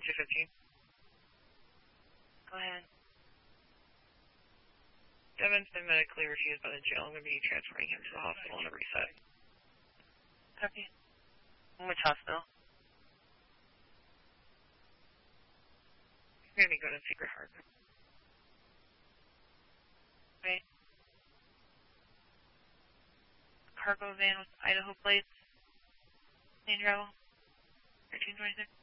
215. Go ahead. Devin's been medically refused by the jail. I'm going to be transferring him to the hospital on a reset. Copy. Which hospital? He's going to be going to Secret Heart. Right. Cargo van with Idaho plates. Main travel. 1326.